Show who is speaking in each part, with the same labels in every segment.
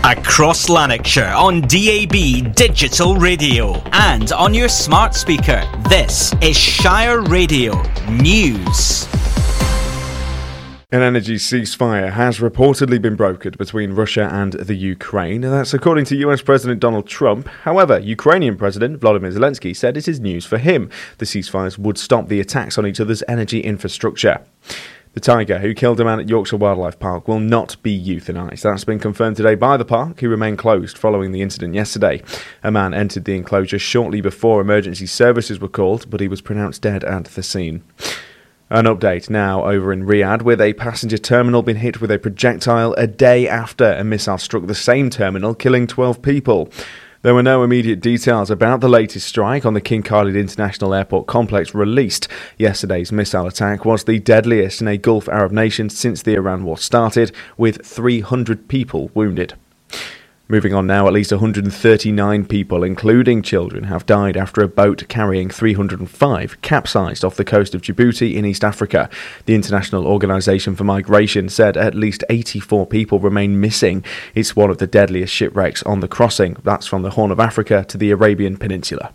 Speaker 1: Across Lanarkshire on DAB Digital Radio and on your smart speaker. This is Shire Radio News.
Speaker 2: An energy ceasefire has reportedly been brokered between Russia and the Ukraine, and that's according to US President Donald Trump. However, Ukrainian President Volodymyr Zelensky said it is news for him. The ceasefires would stop the attacks on each other's energy infrastructure. The tiger who killed a man at Yorkshire Wildlife Park will not be euthanised. That's been confirmed today by the park, who remained closed following the incident yesterday. A man entered the enclosure shortly before emergency services were called, but he was pronounced dead at the scene. An update now over in Riyadh, with a passenger terminal been hit with a projectile a day after a missile struck the same terminal, killing 12 people. There were no immediate details about the latest strike on the King Khalid International Airport complex released. Yesterday's missile attack was the deadliest in a Gulf Arab nation since the Iran war started, with 300 people wounded. Moving on now, at least 139 people, including children, have died after a boat carrying 305 capsized off the coast of Djibouti in East Africa. The International Organization for Migration said at least 84 people remain missing. It's one of the deadliest shipwrecks on the crossing. That's from the Horn of Africa to the Arabian Peninsula.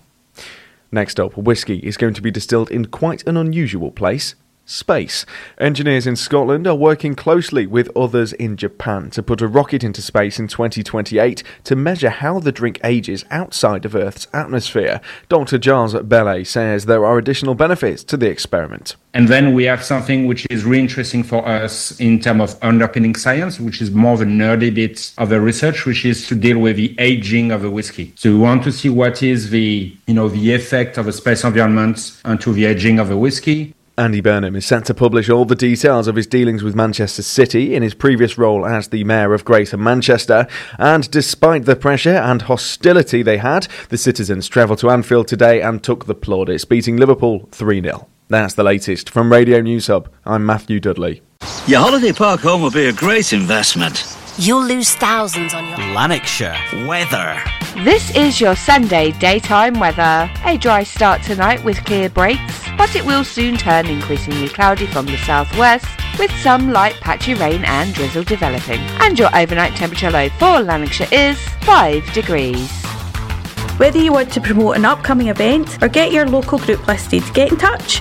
Speaker 2: Next up, whiskey is going to be distilled in quite an unusual place. Space. Engineers in Scotland are working closely with others in Japan to put a rocket into space in 2028 to measure how the drink ages outside of Earth's atmosphere. Dr. Giles Bellet says there are additional benefits to the experiment.
Speaker 3: And then we have something which is really interesting for us in terms of underpinning science, which is more the nerdy bit of the research, which is to deal with the aging of the whiskey. So we want to see what is the effect of the space environment onto the aging of the whiskey.
Speaker 2: Andy Burnham is set to publish all the details of his dealings with Manchester City in his previous role as the Mayor of Greater Manchester. And despite the pressure and hostility they had, the citizens travelled to Anfield today and took the plaudits, beating Liverpool 3-0. That's the latest. From Radio News Hub, I'm Matthew Dudley.
Speaker 4: Your holiday park home will be a great investment.
Speaker 5: You'll lose thousands on your
Speaker 1: Lanarkshire weather.
Speaker 6: This is your Sunday daytime weather. A dry start tonight with clear breaks, but it will soon turn increasingly cloudy from the southwest, with some light patchy rain and drizzle developing. And your overnight temperature low for Lanarkshire is 5 degrees.
Speaker 7: Whether you want to promote an upcoming event or get your local group listed, get in touch.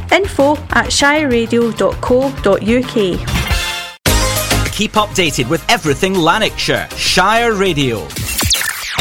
Speaker 7: info@shireradio.co.uk.
Speaker 1: Keep updated with everything Lanarkshire. Shire Radio.